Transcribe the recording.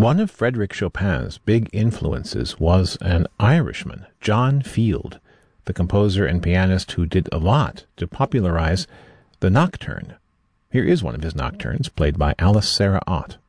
One of Frédéric Chopin's big influences was an Irishman, John Field, the composer and pianist who did a lot to popularize the nocturne. Here is one of his nocturnes, played by Alice Sarah Ott.